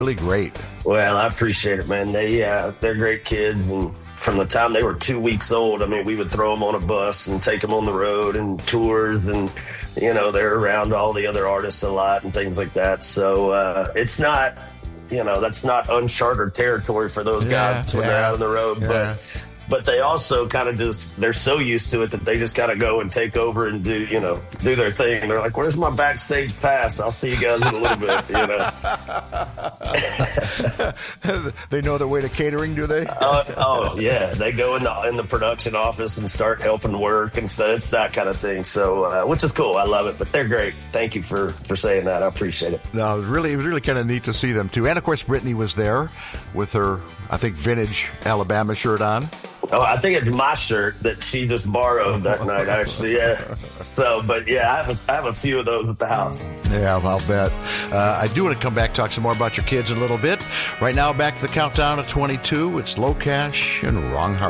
really great. Well, I appreciate it, man. They're great kids, and from the time they were 2 weeks old, I mean, we would throw them on a bus and take them on the road and tours, and they're around all the other artists a lot and things like that. So it's not, that's not uncharted territory for those guys when they're out on the road, but they also kind of they're so used to it that they just kind of go and take over and do their thing. And they're like, where's my backstage pass? I'll see you guys in a little bit, They know their way to catering, do they? Oh yeah. They go in the production office and start helping work and stuff. It's that kind of thing. So, which is cool. I love it, but they're great. Thank you for saying that. I appreciate it. No, it was really kind of neat to see them too. And of course, Brittany was there with her, I think, vintage Alabama shirt on. Oh, I think it's my shirt that she just borrowed that night, actually. Yeah. So, but yeah, I have a few of those at the house. Yeah, I'll bet. I do want to come back, talk some more about your kids in a little bit. Right now, back to the countdown of 22. It's Low Cash and Wrong Heart.